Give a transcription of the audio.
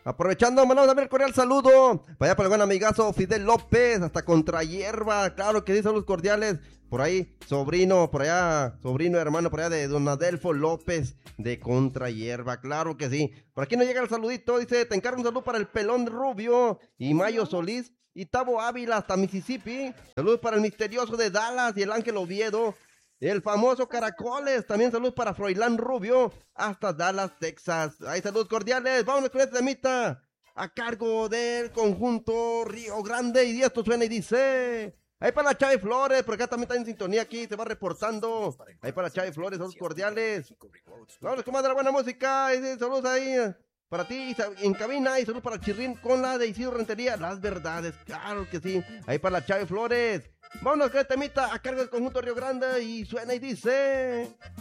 Aprovechando, mandamos también el cordial saludo. Para allá para el buen amigazo Fidel López, hasta contra hierba. Claro que sí, saludos cordiales. Por ahí, sobrino, por allá, sobrino hermano, por allá de don Adelfo López de contra hierba. Claro que sí. Por aquí nos llega el saludito. Dice: te encargo un saludo para el pelón rubio y Mayo Solís y Tavo Ávila hasta Mississippi. Saludos para el misterioso de Dallas y el Ángel Oviedo. El famoso Caracoles, también saludos para Froilán Rubio, hasta Dallas, Texas. Hay saludos cordiales, vámonos con este temita, a cargo del conjunto Río Grande, y esto suena y dice... Ahí para la Chávez Flores, por acá también está en sintonía aquí, se va reportando. Ahí para la Chávez Flores, saludos cordiales. Vámonos con más de la buena música, y saludos ahí para ti en cabina, y saludos para Chirrín con la de Isidro Rentería, las verdades, claro que sí. Ahí para la Chávez Flores. Vámonos con este temita a cargo del conjunto Río Grande y suena y dice...